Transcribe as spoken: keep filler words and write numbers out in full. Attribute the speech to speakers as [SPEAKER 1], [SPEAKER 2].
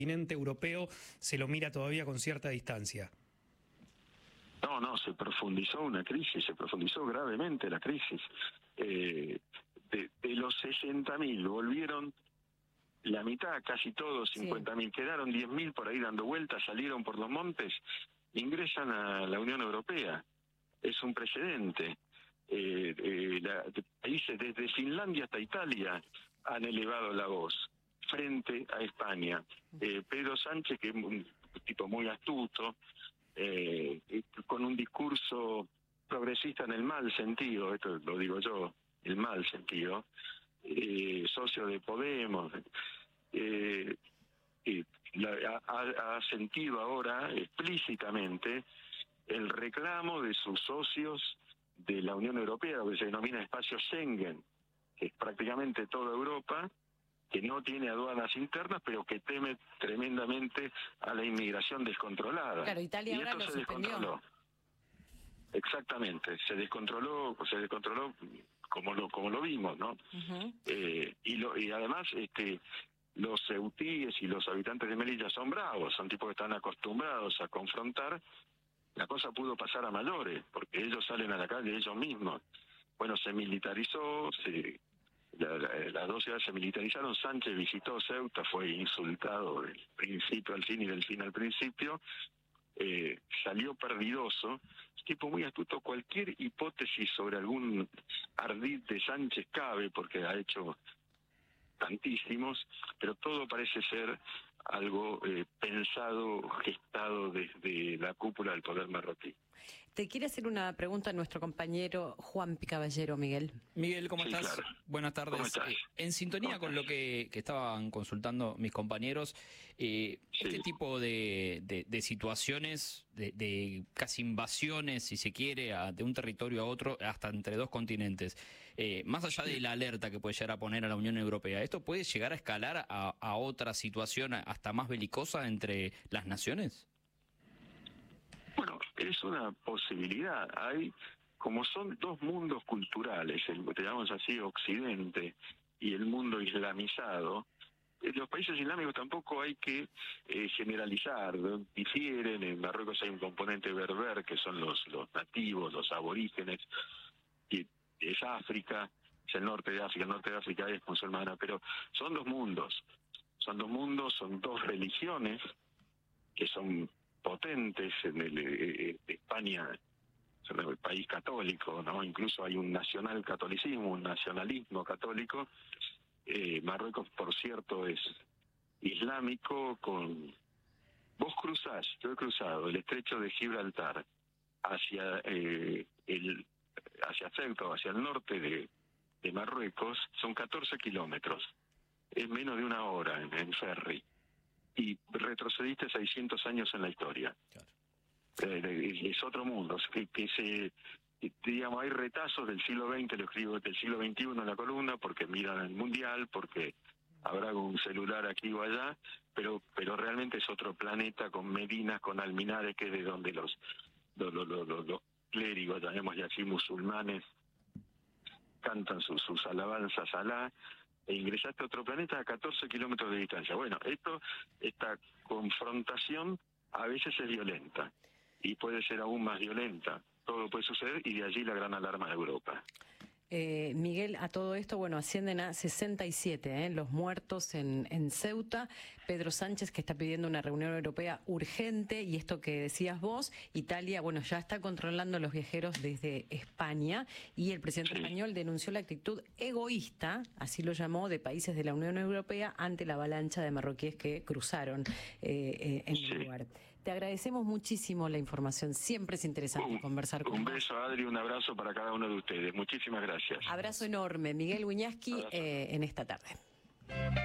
[SPEAKER 1] continente europeo se lo mira todavía con cierta distancia.
[SPEAKER 2] No, no, se profundizó una crisis, se profundizó gravemente la crisis. Eh, de, de los sesenta mil volvieron la mitad, casi todos, cincuenta mil, sí. Quedaron diez mil por ahí dando vueltas, salieron por los montes, ingresan a la Unión Europea. Es un precedente. Eh, eh, la, de países desde Finlandia hasta Italia han elevado la voz frente a España. Eh, Pedro Sánchez, que es un tipo muy astuto, eh, con un discurso progresista en el mal sentido, esto lo digo yo, el mal sentido, eh, socio de Podemos, eh, eh, la, ha, ha sentido ahora explícitamente el reclamo de sus socios de la Unión Europea, lo que se denomina espacio Schengen, que es prácticamente toda Europa, que no tiene aduanas internas, pero que teme tremendamente a la inmigración descontrolada.
[SPEAKER 3] Claro, Italia
[SPEAKER 2] y
[SPEAKER 3] ahora
[SPEAKER 2] esto
[SPEAKER 3] lo
[SPEAKER 2] se
[SPEAKER 3] suspendió.
[SPEAKER 2] descontroló. Exactamente, se descontroló, se descontroló como lo como lo vimos, ¿no? Uh-huh. eh, y lo y además este los ceutíes y los habitantes de Melilla son bravos, son tipos que están acostumbrados a confrontar. La cosa pudo pasar a mayores, porque ellos salen a la calle ellos mismos. Bueno, se militarizó, se, la, la, las dos ciudades se militarizaron. Sánchez visitó Ceuta, fue insultado del principio al fin y del fin al principio. Eh, salió perdidoso. Es tipo muy astuto. Cualquier hipótesis sobre algún ardid de Sánchez cabe, porque ha hecho tantísimos, pero todo parece ser algo eh, pensado, gestado desde la cúpula del poder marroquí.
[SPEAKER 3] Te quiere hacer una pregunta nuestro compañero Juan Caballero, Miguel.
[SPEAKER 4] Miguel, ¿cómo
[SPEAKER 2] sí,
[SPEAKER 4] estás?
[SPEAKER 2] Claro.
[SPEAKER 4] Buenas tardes.
[SPEAKER 2] ¿Cómo estás?
[SPEAKER 4] Eh, en sintonía con lo que, que estaban consultando mis compañeros, eh, sí. este tipo de, de, de situaciones, de, de casi invasiones, si se quiere, a, de un territorio a otro, hasta entre dos continentes, eh, más allá sí. de la alerta que puede llegar a poner a la Unión Europea, ¿esto puede llegar a escalar a, a otra situación hasta más belicosa entre las naciones?
[SPEAKER 2] Bueno, es una posibilidad. Hay, como son dos mundos culturales, el, digamos así, Occidente y el mundo islamizado, eh, los países islámicos tampoco hay que eh, generalizar, ¿no? Difieren. En Marruecos hay un componente berber, que son los, los nativos, los aborígenes, y es África, es el norte de África, el norte de África es musulmana, pero son dos mundos, son dos mundos, son dos religiones que son potentes. En el, eh, España es un país católico, ¿no? Incluso hay un nacional catolicismo, un nacionalismo católico. Eh, Marruecos, por cierto, es islámico. Con vos cruzás, yo he cruzado el estrecho de Gibraltar hacia eh, el hacia Ceuta o hacia el norte de, de Marruecos, son catorce kilómetros, es menos de una hora en, en ferry. Y retrocediste seiscientos años en la historia. Claro. Eh, es otro mundo, que, que se, digamos, hay retazos del siglo veinte, lo escribo del siglo veintiuno en la columna, porque miran el mundial, porque habrá un celular aquí o allá, pero pero realmente es otro planeta, con medinas, con alminares, que es de donde los los, los, los, los, los clérigos, llamémosle así, musulmanes, cantan sus, sus alabanzas a Alá. E ingresaste a otro planeta a catorce kilómetros de distancia. Bueno, esto, esta confrontación a veces es violenta y puede ser aún más violenta. Todo puede suceder, y de allí la gran alarma de Europa.
[SPEAKER 3] Eh, Miguel, a todo esto, bueno, ascienden a sesenta y siete ¿eh? los muertos en, en Ceuta. Pedro Sánchez, que está pidiendo una reunión europea urgente, y esto que decías vos, Italia, bueno, ya está controlando los viajeros desde España, y el presidente sí. español denunció la actitud egoísta, así lo llamó, de países de la Unión Europea ante la avalancha de marroquíes que cruzaron eh, eh, en
[SPEAKER 2] sí.
[SPEAKER 3] el lugar. Te agradecemos muchísimo la información, siempre es interesante
[SPEAKER 2] un,
[SPEAKER 3] conversar con vos.
[SPEAKER 2] Un beso, Adri, un abrazo para cada uno de ustedes. Muchísimas gracias.
[SPEAKER 3] Abrazo enorme, Miguel Wiñaski, eh, en esta tarde.